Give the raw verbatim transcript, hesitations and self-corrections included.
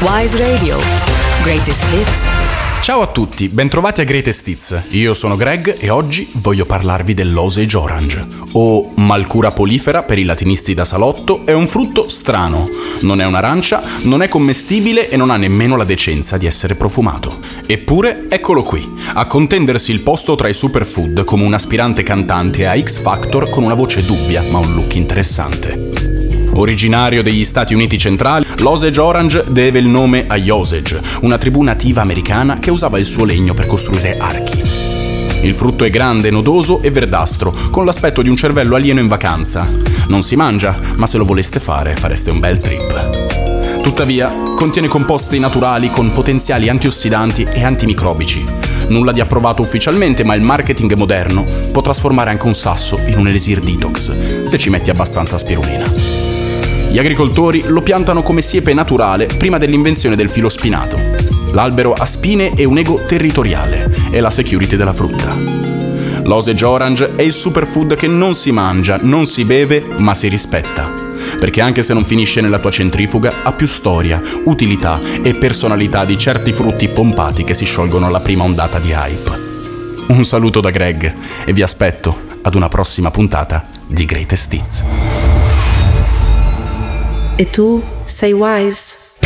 Wise Radio. Greatest Hits. Ciao a tutti, bentrovati a Greatest Hits. Io sono Greg e oggi voglio parlarvi dell'Osage Orange, o Malcura polifera per i latinisti da salotto. È un frutto strano, non è un'arancia, non è commestibile e non ha nemmeno la decenza di essere profumato. Eppure, eccolo qui, a contendersi il posto tra i superfood come un aspirante cantante a X Factor con una voce dubbia ma un look interessante. Originario degli Stati Uniti centrali, l'Osage Orange deve il nome agli Osage, una tribù nativa americana che usava il suo legno per costruire archi. Il frutto è grande, nodoso e verdastro, con l'aspetto di un cervello alieno in vacanza. Non si mangia, ma se lo voleste fare, fareste un bel trip. Tuttavia, contiene composti naturali con potenziali antiossidanti e antimicrobici. Nulla di approvato ufficialmente, ma il marketing moderno può trasformare anche un sasso in un elisir detox, se ci metti abbastanza spirulina. Gli agricoltori lo piantano come siepe naturale prima dell'invenzione del filo spinato. L'albero ha spine e un ego territoriale, è la security della frutta. L'Osage Orange è il superfood che non si mangia, non si beve, ma si rispetta. Perché anche se non finisce nella tua centrifuga, ha più storia, utilità e personalità di certi frutti pompati che si sciolgono alla prima ondata di hype. Un saluto da Greg e vi aspetto ad una prossima puntata di Greatest Hits. E tu sei wise?